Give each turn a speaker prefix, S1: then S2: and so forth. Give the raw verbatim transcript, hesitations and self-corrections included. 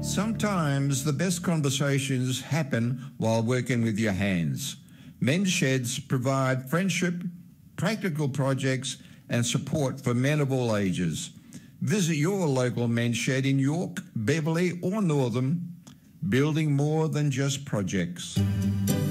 S1: Sometimes the best conversations happen while working with your hands. Men's Sheds provide friendship, practical projects and support for men of all ages. Visit your local Men's Shed in York, Beverley or Northam, building more than just projects.